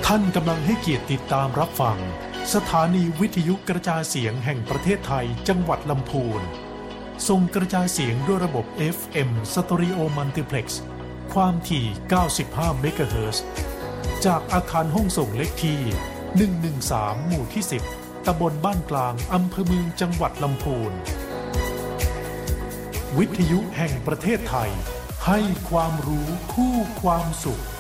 ท่านกำลังให้เกียรติติดตามรับฟังสถานีวิทยุกระจายเสียงแห่งประเทศไทยจังหวัดลำพูนส่งกระจายเสียงด้วยระบบ FM Stereo Multiplex ความถี่ 95 เมกะเฮิรตซ์ จากอาคารห้องส่งเลขที่ 113 หมู่ที่ 10 ตำบลบ้านกลาง อำเภอเมืองจังหวัดลำพูนวิทยุแห่งประเทศไทยให้ความรู้คู่ความสุข